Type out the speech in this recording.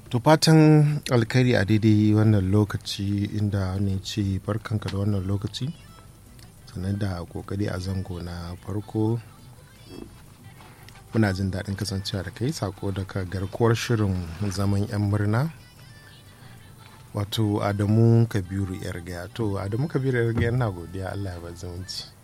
To fatan alkhairi a daidai wannan lokaci inda ne ce barkanka da wannan lokaci sannan da kokari a zango na farko muna jin daɗin kasancewa da kai sako daga garkuwar shirin zaman 'yan murna wato Adamu Kabiru Yargaya. To Adamu Kabiru Yargaya na godiya Allah ya bar zumunci.